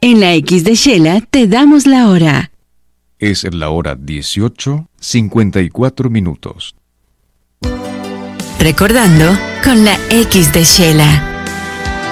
En la X de Shela te damos la hora. Es la hora 18:54. Recordando con la X de Shela.